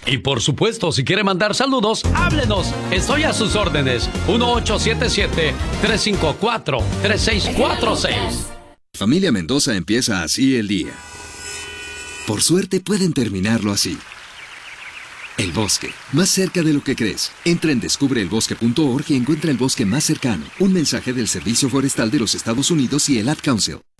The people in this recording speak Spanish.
Y por supuesto, si quiere mandar saludos, háblenos. Estoy a sus órdenes. 1877-354-3646. Familia Mendoza empieza así el día. Por suerte pueden terminarlo así. El bosque, más cerca de lo que crees. Entra en descubreelbosque.org y encuentra el bosque más cercano. Un mensaje del Servicio Forestal de los Estados Unidos y el Ad Council.